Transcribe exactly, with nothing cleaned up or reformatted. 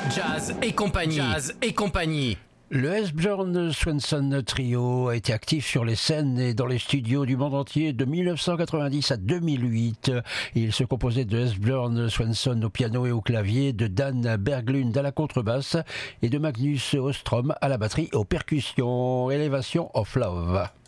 Jazz et compagnie. Jazz et compagnie. Le Esbjörn Svensson Trio a été actif sur les scènes et dans les studios du monde entier de mille neuf cent quatre-vingt-dix à deux mille huit. Il se composait de Esbjörn Svensson au piano et au clavier, de Dan Berglund à la contrebasse et de Magnus Åström à la batterie et aux percussions. Elevation of Love.